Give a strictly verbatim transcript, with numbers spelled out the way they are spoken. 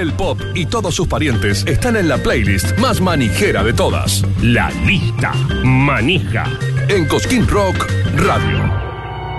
El pop y todos sus parientes están en la playlist más manijera de todas. La lista manija. En Cosquín Rock Radio.